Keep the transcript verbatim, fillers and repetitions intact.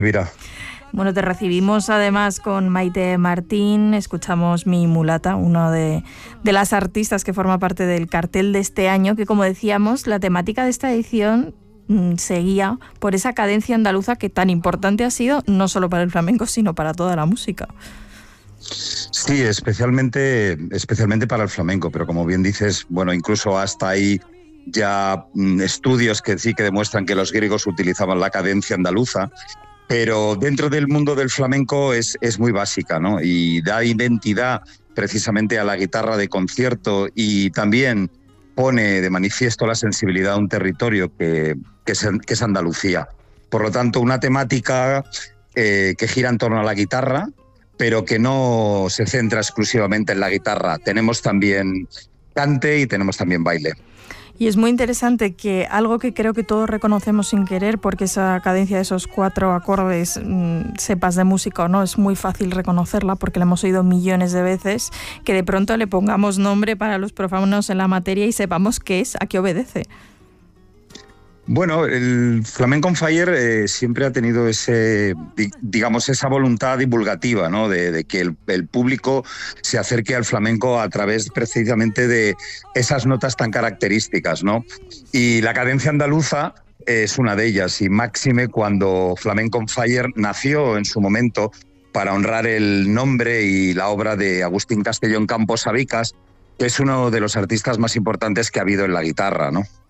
Mira. Bueno, te recibimos además con Maite Martín, escuchamos Mi Mulata, una de, de las artistas que forma parte del cartel de este año, que como decíamos, la temática de esta edición mmm, seguía por esa cadencia andaluza que tan importante ha sido, no solo para el flamenco, sino para toda la música. Sí, especialmente, especialmente para el flamenco, pero como bien dices, bueno, incluso hasta hay ya mmm, estudios que sí que demuestran que los griegos utilizaban la cadencia andaluza. Pero dentro del mundo del flamenco es, es muy básica, ¿no? Y da identidad precisamente a la guitarra de concierto y también pone de manifiesto la sensibilidad de un territorio que, que, es, que es Andalucía. Por lo tanto, una temática eh, que gira en torno a la guitarra, pero que no se centra exclusivamente en la guitarra. Tenemos también cante y tenemos también baile. Y es muy interesante que algo que creo que todos reconocemos sin querer, porque esa cadencia de esos cuatro acordes, mmm, sepas de música o no, es muy fácil reconocerla porque la hemos oído millones de veces, que de pronto le pongamos nombre para los profanos en la materia y sepamos qué es, a qué obedece. Bueno, el Flamenco on Fire eh, siempre ha tenido ese, digamos, esa voluntad divulgativa, ¿no? De, de que el, el público se acerque al flamenco a través precisamente de esas notas tan características, ¿no? Y la cadencia andaluza es una de ellas, y máxime cuando Flamenco on Fire nació en su momento para honrar el nombre y la obra de Agustín Castellón Campos Sabicas, que es uno de los artistas más importantes que ha habido en la guitarra, ¿no?